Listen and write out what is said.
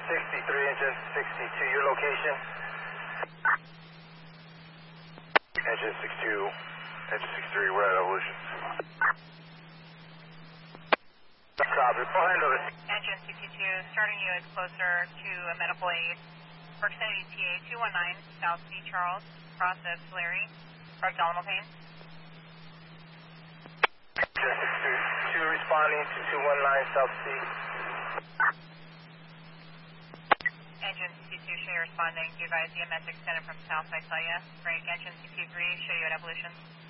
63, engine 62, your location? Engine 62, engine 63, we're at Evolution. Copy, full handover. Engine 62, starting you closer to a medical aid. Proximity TA 219, South C. Charles, process Larry, Project Alamo Payne. Engine 62 responding to 219 South C. Engine 62, show you responding. Do you advise EMS extended from South Isaiah. Break engine 63, show you at Evolution.